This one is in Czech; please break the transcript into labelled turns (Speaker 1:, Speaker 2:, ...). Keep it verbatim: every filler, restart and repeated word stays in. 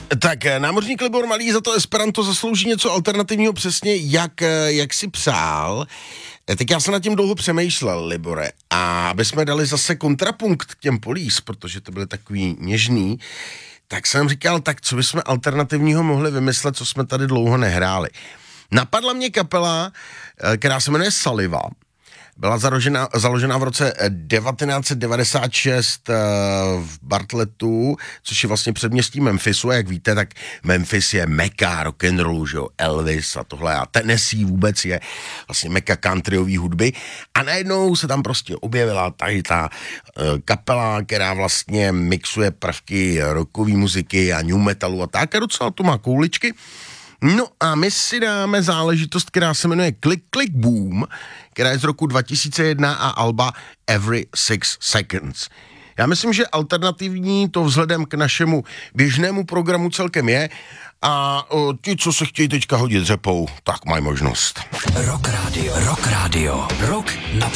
Speaker 1: Tak námořník Libor Malý za to Esperanto zaslouží něco alternativního přesně, jak, jak si přál. Tak já jsem nad tím dlouho přemýšlel, Libore, a aby jsme dali zase kontrapunkt k těm Police, protože to byly takový něžný, tak jsem říkal, tak co bychom alternativního mohli vymyslet, co jsme tady dlouho nehráli. Napadla mě kapela, která se jmenuje Saliva. Byla založena, založena v roce devatenáct set devadesát šest v Bartlettu, což je vlastně předměstí Memphisu. A jak víte, tak Memphis je meka rock'n'rollu, že jo, Elvis a tohle. A Tennessee vůbec je vlastně meka countryový hudby. A najednou se tam prostě objevila tady ta kapela, která vlastně mixuje prvky rockové muziky a new metalu a tak. A docela to má kouličky. No a my si dáme záležitost, která se jmenuje Click Click Boom, která je z roku dva tisíce jedna a alba Every Six Seconds. Já myslím, že alternativní to vzhledem k našemu běžnému programu celkem je a o, ti, co se chtějí teďka hodit řepou, tak mají možnost.
Speaker 2: Rock Radio, Rock Radio, Rock například.